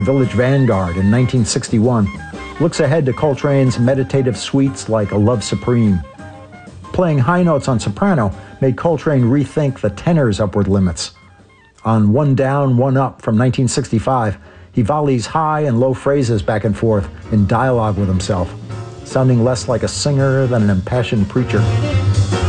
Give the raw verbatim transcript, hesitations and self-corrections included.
Village Vanguard in nineteen sixty-one, looks ahead to Coltrane's meditative suites like A Love Supreme. Playing high notes on soprano made Coltrane rethink the tenor's upward limits. On One Down, One Up from nineteen sixty-five, he volleys high and low phrases back and forth in dialogue with himself, sounding less like a singer than an impassioned preacher.